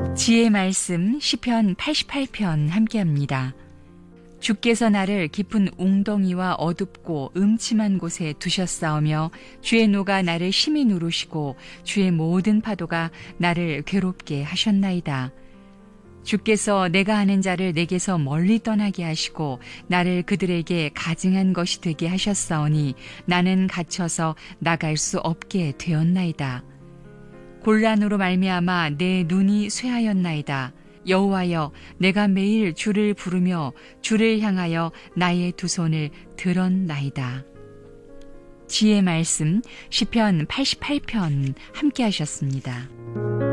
지혜의 말씀 시편 88편 함께합니다. 주께서 나를 깊은 웅덩이와 어둡고 음침한 곳에 두셨사오며 주의 노가 나를 심히 누르시고 주의 모든 파도가 나를 괴롭게 하셨나이다. 주께서 내가 아는 자를 내게서 멀리 떠나게 하시고 나를 그들에게 가증한 것이 되게 하셨사오니 나는 갇혀서 나갈 수 없게 되었나이다. 곤란으로 말미암아 내 눈이 쇠하였나이다. 여호와여, 내가 매일 주를 부르며 주를 향하여 나의 두 손을 들었나이다. 지혜의 말씀 시편 88편 함께 하셨습니다.